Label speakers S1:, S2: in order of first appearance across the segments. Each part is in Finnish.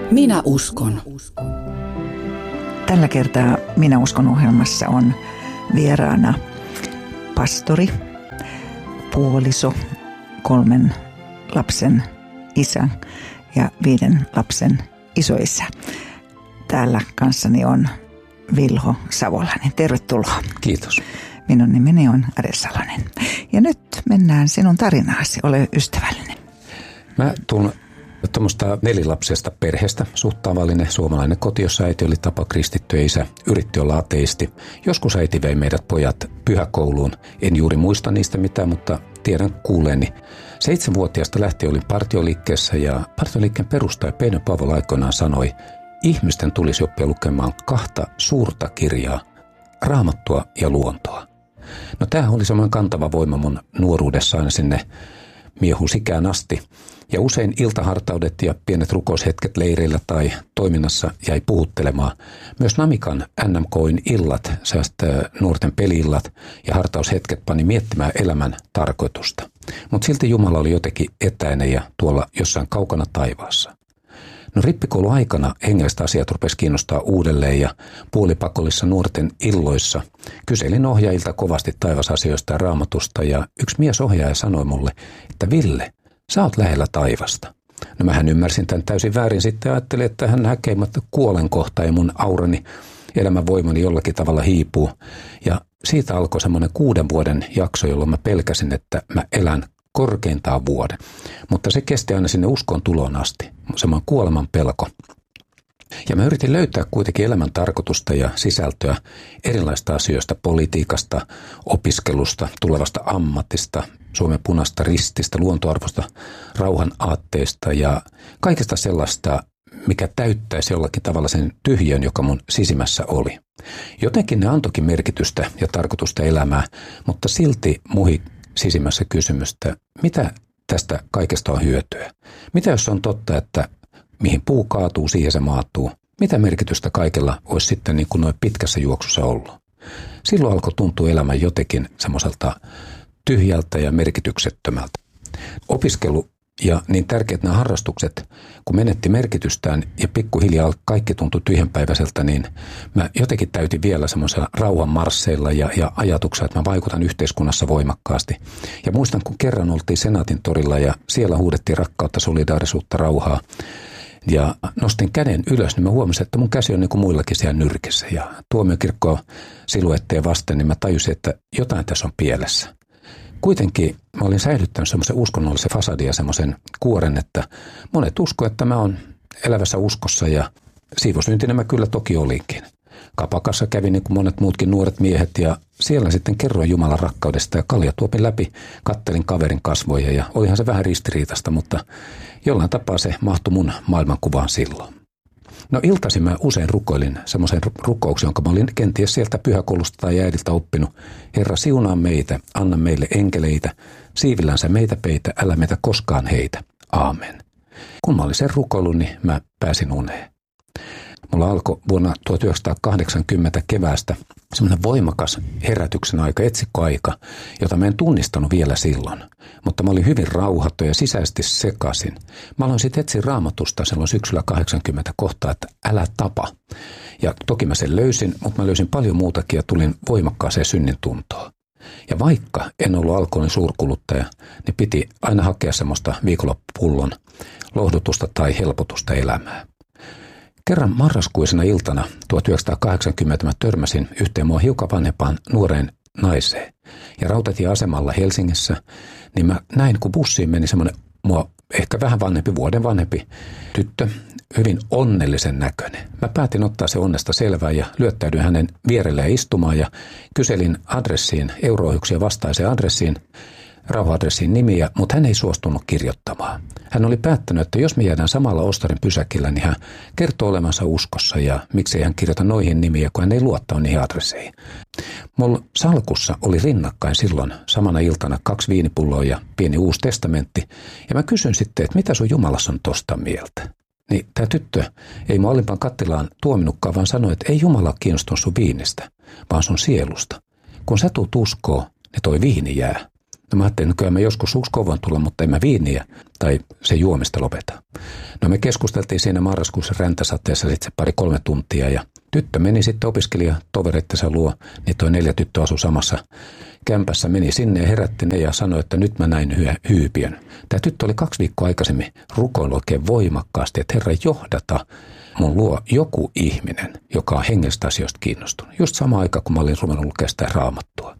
S1: Minä uskon.
S2: Tällä kertaa Minä uskon -ohjelmassa on vieraana pastori, puoliso, 3 lapsen isä ja 5 lapsen isoisä. Täällä kanssani on Vilho Savolainen. Tervetuloa.
S3: Kiitos.
S2: Minun nimeni on Ade Salonen. Ja nyt mennään sinun tarinaasi. Ole ystävällinen.
S3: Mä tulen tuommoista 4-lapsesta perheestä, suht tavallinen suomalainen koti, jossa äiti oli tapakristitty ja isä yritti olla ateisti. Joskus äiti vei meidät pojat pyhäkouluun. En juuri muista niistä mitään, mutta tiedän kuuleeni. 7-vuotiaasta lähtien olin partioliikkeessä ja partioliikkeen perustaja Peino Paavola aikoinaan sanoi, ihmisten tulisi oppia lukemaan 2 suurta kirjaa, Raamattua ja luontoa. No tämähän oli semmoinen kantava voima mun nuoruudessa aina sinne miehusikään asti. Ja usein iltahartaudet ja pienet rukoushetket leireillä tai toiminnassa jäi puhuttelemaan. Myös Namikan NMK:n illat, nuorten peli-illat ja hartaushetket pani miettimään elämän tarkoitusta. Mutta silti Jumala oli jotenkin etäinen ja tuolla jossain kaukana taivaassa. No rippikoulun aikana hengelliset asiat rupesi kiinnostaa uudelleen ja puolipakollisissa nuorten illoissa kyselin ohjaajilta kovasti taivasasioista ja Raamatusta ja yksi miesohjaaja sanoi mulle, että Ville, sä oot lähellä taivasta. No mähän ymmärsin tämän täysin väärin, sitten ajattelin, että hän häkeimättä kuolen kohta ja mun aurani, elämänvoimani jollakin tavalla hiipuu. Ja siitä alkoi semmoinen 6 vuoden jakso, jolloin mä pelkäsin, että mä elän korkeintaan vuoden. Mutta se kesti aina sinne uskon tuloon asti, semmoinen kuoleman pelko. Ja mä yritin löytää kuitenkin elämän tarkoitusta ja sisältöä erilaisista asioista, politiikasta, opiskelusta, tulevasta ammatista, Suomen punaista rististä, luontoarvosta, rauhan aatteesta ja kaikesta sellaista, mikä täyttäisi jollakin tavalla sen tyhjön, joka mun sisimmässä oli. Jotenkin ne antoikin merkitystä ja tarkoitusta elämää, mutta silti muhi sisimmässä kysymystä, mitä tästä kaikesta on hyötyä? Mitä jos on totta, että mihin puu kaatuu, siihen se maatuu? Mitä merkitystä kaikella olisi sitten niin kuin noin pitkässä juoksussa ollut? Silloin alkoi tuntua elämä jotenkin semmoiselta tyhjältä ja merkityksettömältä. Opiskelu ja niin tärkeät nämä harrastukset, kun menetti merkitystään ja pikkuhiljaa kaikki tuntui tyhjänpäiväiseltä, niin mä jotenkin täytin vielä semmoisella rauhan marsseilla ja ajatuksella, että mä vaikutan yhteiskunnassa voimakkaasti. Ja muistan, kun kerran oltiin Senaatin torilla ja siellä huudettiin rakkautta, solidaarisuutta, rauhaa. Ja nostin käden ylös, niin mä huomasin, että mun käsi on niin kuin muillakin siellä nyrkissä. Ja tuomiokirkkoa siluetteja vasten, niin mä tajusin, että jotain tässä on pielessä. Kuitenkin mä olin säilyttänyt semmoisen uskonnollisen fasadin ja semmoisen kuoren, että monet uskoivat, että mä oon elävässä uskossa ja siivosyntinen mä kyllä toki olinkin. Kapakassa kävin niin kuin monet muutkin nuoret miehet ja siellä sitten kerroin Jumalan rakkaudesta ja kaljatuopin läpi kattelin kaverin kasvoja ja olihan se vähän ristiriitasta, mutta jollain tapaa se mahtui mun maailmankuvaan silloin. No iltaisin mä usein rukoilin semmoisen rukouksen, jonka mä olin kenties sieltä pyhäkoulusta tai äidiltä oppinut. Herra, siunaa meitä, anna meille enkeleitä, siivillänsä meitä peitä, älä meitä koskaan heitä. Aamen. Kun mä olin sen rukoillut, niin mä pääsin uneen. Mulla alkoi vuonna 1980 keväästä semmoinen voimakas herätyksen aika, etsikkoaika, jota mä en tunnistanut vielä silloin. Mutta mä olin hyvin rauhaton ja sisäisesti sekaisin. Mä aloin sitten etsiä Raamatusta silloin syksyllä 80 kohtaa, että älä tapa. Ja toki mä sen löysin, mutta mä löysin paljon muutakin ja tulin voimakkaaseen synnin tuntoon. Ja vaikka en ollut alkoholin suurkuluttaja, niin piti aina hakea semmoista viikonloppupullon lohdutusta tai helpotusta elämään. Kerran marraskuisena iltana 1980 mä törmäsin yhteen mua hiukan vanhempaan nuoreen naiseen. Ja rautatieasemalla Helsingissä, niin mä näin, kun bussiin meni semmoinen mua ehkä vähän vanhempi, vuoden vanhempi tyttö, hyvin onnellisen näköinen. Mä päätin ottaa se onnesta selvää ja lyöttäydyin hänen vierelleen istumaan ja kyselin adressiin, Euro-ohjuksia vastaiseen adressiin, rauha-adressiin nimiä, mutta hän ei suostunut kirjoittamaan. Hän oli päättänyt, että jos me jäädään samalla Ostarin pysäkillä, niin hän kertoo olevansa uskossa ja miksei hän kirjoita noihin nimiä, kun hän ei luottaa niihin adresseihin. Mulla salkussa oli rinnakkain silloin samana iltana 2 viinipulloa ja pieni Uusi testamentti. Ja mä kysyin sitten, että mitä sun Jumalassa on tosta mieltä? Niin tämä tyttö ei mun alimpaan kattilaan tuominutkaan, vaan sanoi, että ei Jumala kiinnostunut sun viinistä, vaan sun sielusta. Kun sä tuut uskoo, niin toi viini jää. No mä ajattelin, että kyllä mä joskus uskoon voin tulla, mutta en mä viiniä tai se juomista lopeta. No me keskusteltiin siinä marraskuussa räntäsateessa sitten se 2-3 tuntia ja tyttö meni sitten opiskelijatovereittensa luo, niin toi 4 tyttöä asui samassa kämpässä, meni sinne ja herätti ne ja sanoi, että nyt mä näin hyypiön. Tämä tyttö oli 2 viikkoa aikaisemmin rukoillut oikein voimakkaasti, että Herra johdata mun luo joku ihminen, joka on hengellisistä asioista kiinnostunut. Just sama aika, kun mä olin ruvennut lukemaan sitä Raamattua.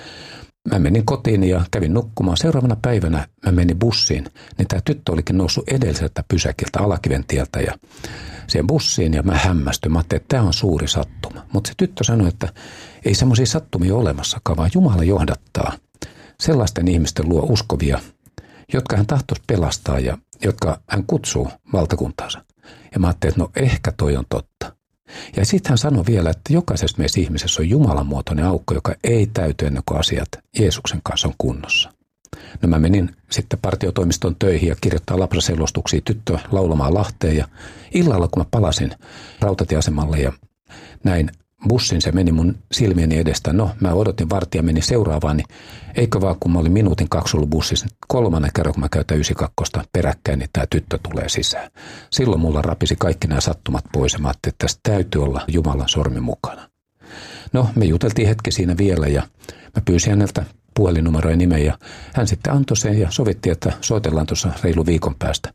S3: Mä menin kotiin ja kävin nukkumaan. Seuraavana päivänä mä menin bussiin, niin tämä tyttö olikin noussut edelliseltä pysäkiltä Alakiven tieltä ja siihen bussiin ja mä hämmästyin. Mä ajattelin, että tämä on suuri sattuma. Mutta se tyttö sanoi, että ei semmoisia sattumia olemassakaan, vaan Jumala johdattaa sellaisten ihmisten luo uskovia, jotka hän tahtoisi pelastaa ja jotka hän kutsuu valtakuntaansa. Ja mä ajattelin, että no ehkä toi on totta. Ja sitten hän sanoi vielä, että jokaisessa meissä ihmisessä on Jumalan muotoinen aukko, joka ei täyty ennen kuin asiat Jeesuksen kanssa on kunnossa. No mä menin sitten partiotoimiston töihin ja kirjoittaa lapsaselostuksia tyttöä laulamaan Lahteen ja illalla kun mä palasin rautatieasemalle ja näin bussin, se meni mun silmieni edestä. No mä odotin vartija meni seuraavaan, niin eikö vaan kun mä olin minuutin 2 ollut bussissa, 3. kerran kun mä käytän 92 peräkkäin, niin tää tyttö tulee sisään. Silloin mulla rapisi kaikki nämä sattumat pois ja mä ajattelin, että tässä täytyy olla Jumalan sormi mukana. No me juteltiin hetki siinä vielä ja mä pyysin häneltä puhelinnumero ja nimen ja hän sitten antoi sen ja sovittiin, että soitellaan tuossa reilu viikon päästä.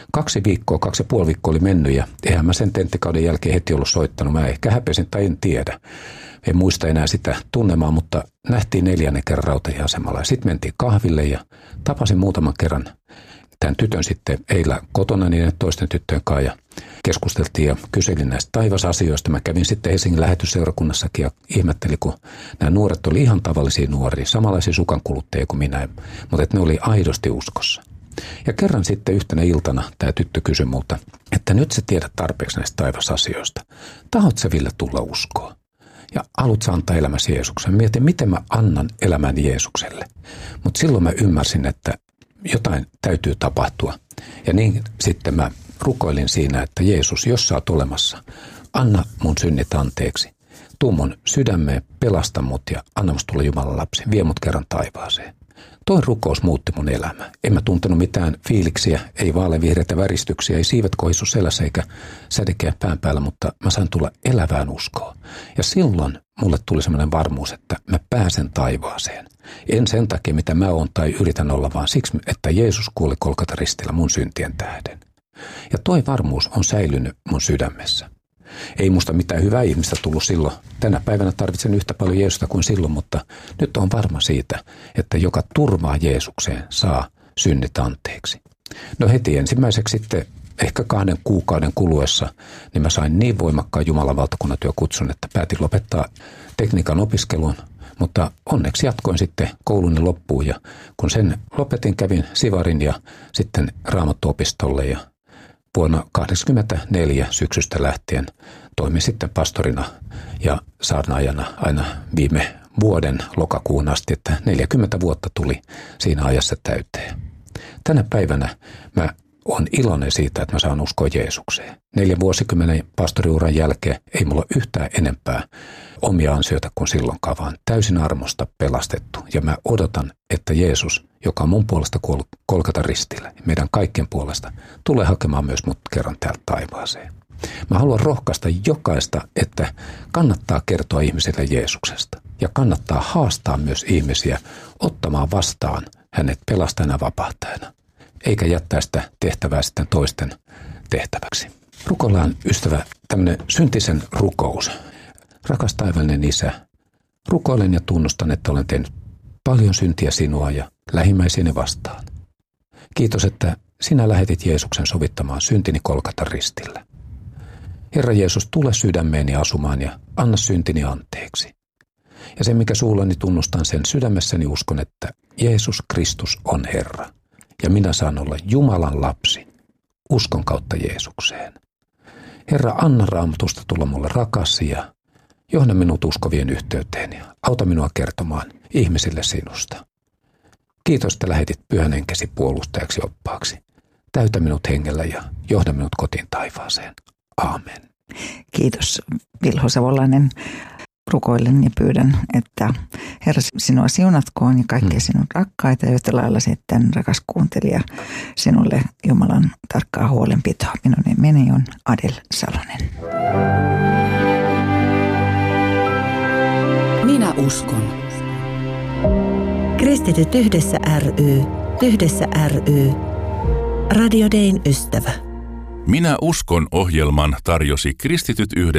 S3: 2 viikkoa, 2,5 viikkoa oli mennyt ja eihän mä sen tenttikauden jälkeen heti ollut soittanut. Mä ehkä häpesin tai en tiedä. En muista enää sitä tunnemaan, mutta nähtiin 4. kerran rautatieasemalla ja sitten mentiin kahville ja tapasin muutaman kerran tämän tytön sitten eilen kotona niiden toisten tyttöjen kanssa ja keskusteltiin ja kyselin näistä taivasasioista. Mä kävin sitten Helsingin lähetysseurakunnassakin ja ihmettelin, kun nämä nuoret oli ihan tavallisia nuoria, samanlaisia sukankuluttajia kuin minä, mutta että ne oli aidosti uskossa. Ja kerran sitten yhtenä iltana tämä tyttö kysyi multa, että nyt sä tiedät tarpeeksi näistä taivasasioista. Tahot sä Ville tulla uskoon? Ja haluat sä antaa elämäsi Jeesuksen? Mietin, miten mä annan elämän Jeesukselle. Mutta silloin mä ymmärsin, että jotain täytyy tapahtua. Ja niin sitten mä rukoilin siinä, että Jeesus, jos sä oot olemassa, anna mun synnit anteeksi. Tuu mun sydämeen, pelasta mut ja anna musta tulla Jumalan lapsi. Vie mut kerran taivaaseen. Toi rukous muutti mun elämää. En mä tuntenut mitään fiiliksiä, ei vaaleanvihreitä väristyksiä, ei siivet kohisu selässä eikä sädekeä pään päällä, mutta mä sain tulla elävään uskoon. Ja silloin mulle tuli semmoinen varmuus, että mä pääsen taivaaseen. En sen takia, mitä mä oon tai yritän olla, vaan siksi, että Jeesus kuoli Golgatan ristillä mun syntien tähden. Ja toi varmuus on säilynyt mun sydämessä. Ei musta mitään hyvää ihmistä tullut silloin. Tänä päivänä tarvitsen yhtä paljon Jeesusta kuin silloin, mutta nyt on varma siitä, että joka turvaa Jeesukseen saa synnit anteeksi. No heti ensimmäiseksi sitten ehkä 2 kuukauden kuluessa, niin mä sain niin voimakkaan Jumalan valtakunnan työkutsun, että päätin lopettaa tekniikan opiskelun. Mutta onneksi jatkoin sitten kouluni loppuun ja kun sen lopetin, kävin Sivarin ja sitten Raamattuopistolle ja vuonna 1984 syksystä lähtien toimin sitten pastorina ja saarnaajana aina viime vuoden lokakuun asti, että 40 vuotta tuli siinä ajassa täyteen. Tänä päivänä mä olen iloinen siitä, että mä saan uskoa Jeesukseen. 4 vuosikymmenen pastoriuran jälkeen ei mulla ole yhtään enempää omia ansioita kuin silloinkaan, vaan täysin armosta pelastettu. Ja mä odotan, että Jeesus, joka on mun puolesta kuollut Golgatan ristillä, meidän kaikkien puolesta, tulee hakemaan myös mut kerran täältä taivaaseen. Mä haluan rohkaista jokaista, että kannattaa kertoa ihmisille Jeesuksesta. Ja kannattaa haastaa myös ihmisiä ottamaan vastaan hänet pelastajana ja vapahtajana. Eikä jättää sitä tehtävää sitten toisten tehtäväksi. Rukoillaan, ystävä, tämmöinen syntisen rukous. Rakas taivaallinen Isä, rukoilen ja tunnustan, että olen tehnyt paljon syntiä sinua ja lähimmäisiäni vastaan. Kiitos, että sinä lähetit Jeesuksen sovittamaan syntini Golgatan ristillä. Herra Jeesus, tule sydämeeni asumaan ja anna syntini anteeksi. Ja sen, mikä suullani tunnustan, sen sydämessäni uskon, että Jeesus Kristus on Herra. Ja minä saan olla Jumalan lapsi uskon kautta Jeesukseen. Herra, anna Raamatusta tulla mulle rakas ja johda minut uskovien yhteyteen ja auta minua kertomaan ihmisille sinusta. Kiitos, että lähetit Pyhän Henkesi puolustajaksi oppaaksi. Täytä minut hengellä ja johda minut kotiin taivaaseen. Aamen.
S2: Kiitos, Vilho Savolainen. rukoilen ja pyydän, että Herra sinua siunatkoon ja kaikkia sinun rakkaita ja yhtä lailla sitten rakas kuuntelija sinulle Jumalan tarkkaa huolenpitoa. Minun nimeni on Adel Salonen.
S1: Minä uskon.
S4: Kristityt yhdessä ry. Yhdessä ry. Radio Dayn ystävä.
S5: Minä uskon -ohjelman tarjosi Kristityt yhdessä